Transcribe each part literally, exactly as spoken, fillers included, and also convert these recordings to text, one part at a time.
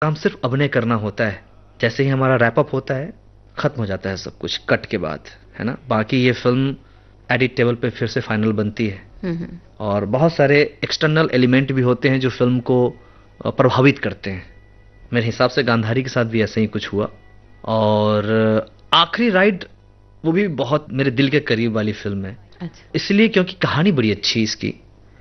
काम सिर्फ अभिनय करना होता है। जैसे ही हमारा रैप अप होता है, खत्म हो जाता है सब कुछ कट के बाद, है ना। बाकी ये फिल्म एडिट टेबल पे फिर से फाइनल बनती है, हम्म। और बहुत सारे एक्सटर्नल एलिमेंट भी होते हैं जो फिल्म को अ, प्रभावित करते हैं। मेरे हिसाब से गांधारी के साथ भी ऐसा ही कुछ हुआ। और अ, आखिरी राइड, वो भी बहुत मेरे दिल के करीब वाली फिल्म है। अच्छा। इसलिए क्योंकि कहानी बड़ी अच्छी है इसकी,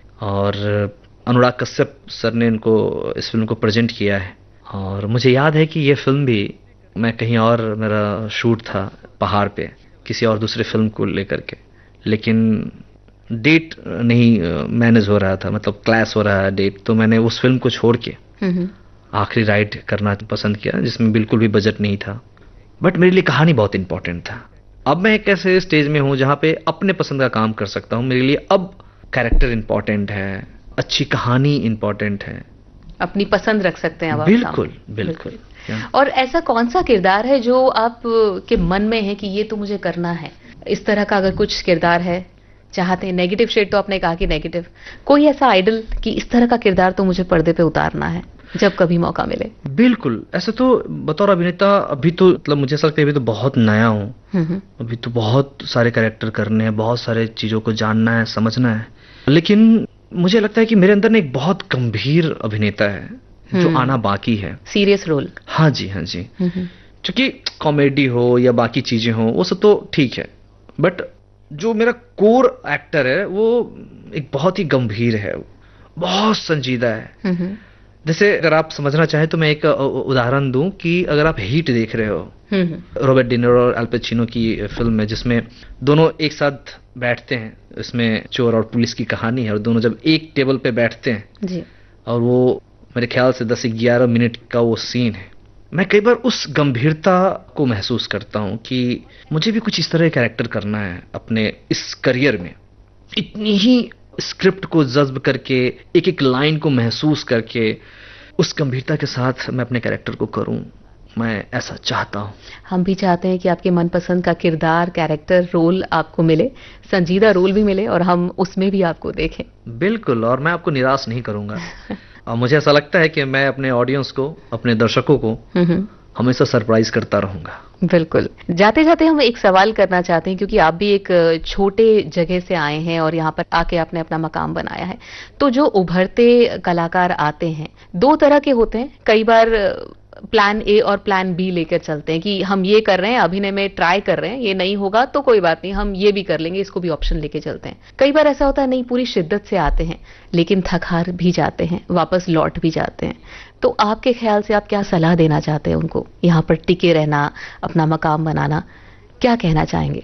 और अनुराग कश्यप सर ने इनको इस फिल्म को प्रेजेंट किया है। और मुझे याद है कि ये फिल्म भी, मैं कहीं और, मेरा शूट था पहाड़ पे किसी और दूसरे फिल्म को लेकर के, लेकिन डेट नहीं मैनेज हो रहा था, मतलब क्लैश हो रहा है डेट, तो मैंने उस फिल्म को छोड़ के हम्म। आखिरी राइड करना पसंद किया, जिसमें बिल्कुल भी बजट नहीं था, बट मेरे लिए कहानी बहुत इंपॉर्टेंट था। अब मैं एक ऐसे स्टेज में हूं जहां पे अपने पसंद का काम कर सकता हूं। मेरे लिए अब कैरेक्टर इंपॉर्टेंट है, अच्छी कहानी इंपॉर्टेंट है। अपनी पसंद रख सकते हैं अब आप बिल्कुल सामने। बिल्कुल, क्या? और ऐसा कौन सा किरदार है जो आप के मन में है कि ये तो मुझे करना है? इस तरह का अगर कुछ किरदार है चाहते हैं, नेगेटिव शेड तो आपने कहा कि नेगेटिव, कोई ऐसा आइडल कि इस तरह का किरदार तो मुझे पर्दे पे उतारना है जब कभी मौका मिले? बिल्कुल, ऐसे तो बतौर अभिनेता अभी तो, मतलब मुझे ऐसा लगता है अभी तो बहुत नया हूँ। हम्म। अभी तो बहुत सारे कैरेक्टर करने हैं, बहुत सारे चीजों को जानना है, समझना है। लेकिन मुझे लगता है कि मेरे अंदर ना एक बहुत गंभीर अभिनेता है जो आना बाकी है। Serious role? हाँ जी, हाँ जी। हम्म। क्योंकि कॉमेडी हो या बाकी चीजें हो, वो सब तो ठीक है, बट जो मेरा कोर एक्टर है वो एक बहुत ही गंभीर है, बहुत संजीदा है। हम्म। जैसे अगर आप समझना चाहें तो मैं एक उ- उदाहरण दूं कि अगर आप हीट देख रहे हो, हम्म। रॉबर्ट डी नीरो और अल पचिनो की फिल्म है, जिसमें दोनों एक साथ बैठते हैं, इसमें चोर और पुलिस की कहानी है, और दोनों जब एक टेबल पे बैठते हैं, जी। और वो मेरे ख्याल से दस ग्यारह मिनट का वो सीन है, मैं कई बार उस गंभीरता को महसूस करता हूं कि मुझे भी कुछ इस तरह कैरेक्टर करना है अपने इस करियर में। इतनी ही स्क्रिप्ट को जज्ब करके, एक एक लाइन को महसूस करके, उस गंभीरता के साथ मैं अपने कैरेक्टर को करूं, मैं ऐसा चाहता हूं। हम भी चाहते हैं कि आपके मनपसंद का किरदार, कैरेक्टर, रोल आपको मिले, संजीदा रोल भी मिले, और हम उसमें भी आपको देखें। बिल्कुल, और मैं आपको निराश नहीं करूंगा। और मुझे ऐसा लगता है कि मैं अपने ऑडियंस को, अपने दर्शकों को हम्म। हमेशा सरप्राइज करता रहूंगा। बिल्कुल। जाते जाते हम एक सवाल करना चाहते हैं, क्योंकि आप भी एक छोटे जगह से आए हैं और यहाँ पर आके आपने अपना मकाम बनाया है। तो जो उभरते कलाकार आते हैं, दो तरह के होते हैं। कई बार प्लान ए और प्लान बी लेकर चलते हैं कि हम ये कर रहे हैं, अभिनय में ट्राई कर रहे हैं, ये नहीं होगा तो कोई बात नहीं, हम ये भी कर लेंगे, इसको भी ऑप्शन लेके चलते हैं। कई बार ऐसा होता है नहीं, पूरी शिद्दत से आते हैं लेकिन थक हार भी जाते हैं, वापस लौट भी जाते हैं। तो आपके ख्याल से आप क्या सलाह देना चाहते हैं उनको, यहाँ पर टिके रहना, अपना मकाम बनाना, क्या कहना चाहेंगे?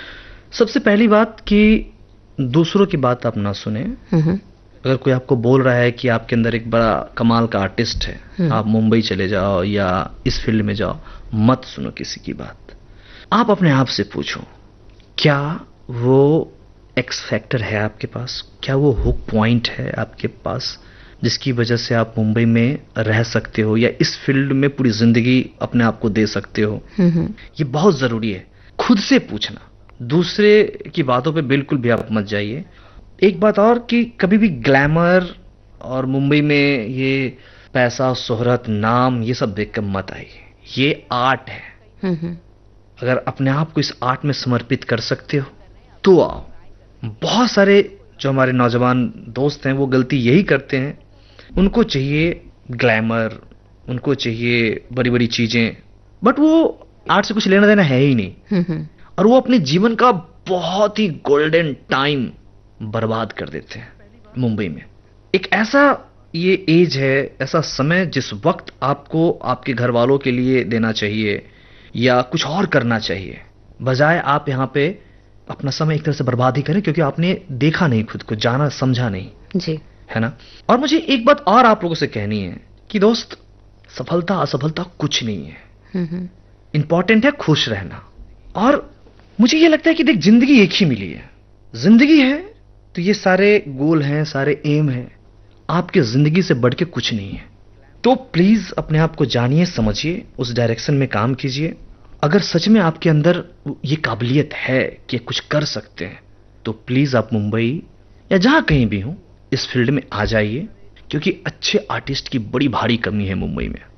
सबसे पहली बात कि दूसरों की बात आप ना सुने। हम्म। अगर कोई आपको बोल रहा है कि आपके अंदर एक बड़ा कमाल का आर्टिस्ट है, आप मुंबई चले जाओ या इस फील्ड में जाओ, मत सुनो किसी की बात। आप अपने आप से पूछो, क्या वो एक्स फैक्टर है आपके पास? क्या वो हुक पॉइंट है आपके पास जिसकी वजह से आप मुंबई में रह सकते हो या इस फील्ड में पूरी जिंदगी अपने आप को दे सकते हो? ये बहुत जरूरी है, खुद से पूछना। दूसरे की बातों पे बिल्कुल भी आप मत जाइए। एक बात और कि कभी भी ग्लैमर और मुंबई में ये पैसा, शोहरत, नाम, ये सब देख कर मत आइए। ये आर्ट है। अगर अपने आप को इस आर्ट में समर्पित कर सकते हो तो आओ। बहुत सारे जो हमारे नौजवान दोस्त हैं वो गलती यही करते हैं, उनको चाहिए ग्लैमर, उनको चाहिए बड़ी बड़ी चीजें, बट वो आर्ट से कुछ लेना देना है ही नहीं, और वो अपने जीवन का बहुत ही गोल्डन टाइम बर्बाद कर देते हैं मुंबई में। एक ऐसा ये एज है, ऐसा समय जिस वक्त आपको आपके घर वालों के लिए देना चाहिए या कुछ और करना चाहिए, बजाय आप यहाँ पे अपना समय एक तरह से बर्बाद ही करें, क्योंकि आपने देखा नहीं, खुद को जाना समझा नहीं जी, है ना। और मुझे एक बात और आप लोगों से कहनी है कि दोस्त, सफलता असफलता कुछ नहीं है, इंपॉर्टेंट है खुश रहना। और मुझे ये लगता है कि देख, जिंदगी एक ही मिली है, जिंदगी है तो ये सारे गोल हैं, सारे एम हैं, आपके जिंदगी से बढ़ के कुछ नहीं है। तो प्लीज अपने आप को जानिए, समझिए, उस डायरेक्शन में काम कीजिए। अगर सच में आपके अंदर ये काबिलियत है कि कुछ कर सकते हैं, तो प्लीज आप मुंबई या जहां कहीं भी हो इस फील्ड में आ जाइए, क्योंकि अच्छे आर्टिस्ट की बड़ी भारी कमी है मुंबई में।